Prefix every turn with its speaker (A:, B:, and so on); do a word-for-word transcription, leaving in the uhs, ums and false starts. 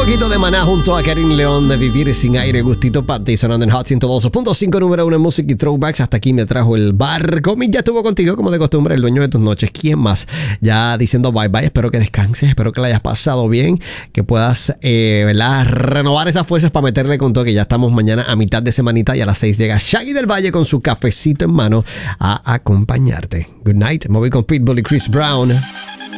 A: poquito de Maná junto a Karin León de Vivir Sin Aire, gustito para ti, sonando en Hot ciento dos punto cinco, número uno en música y throwbacks. Hasta aquí me trajo el barco. Mick ya estuvo contigo como de costumbre, el dueño de tus noches. ¿Quién más? Ya diciendo bye bye, espero que descanses, espero que la hayas pasado bien, que puedas eh, ¿verdad? renovar esas fuerzas para meterle con todo, que ya estamos mañana a mitad de semanita y a las seis llega Shaggy del Valle con su cafecito en mano a acompañarte. Good night, me voy con Pitbull y Chris Brown.